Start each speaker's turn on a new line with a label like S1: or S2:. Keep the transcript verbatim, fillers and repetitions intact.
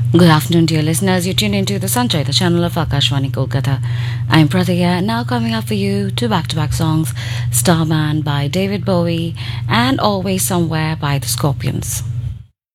S1: Good afternoon, dear listeners. You're tuned into the Sanjay, the channel of Akashwani Kolkata. I'm Prathya, now coming up for you two back-to-back songs, Starman by David Bowie and Always Somewhere by the Scorpions.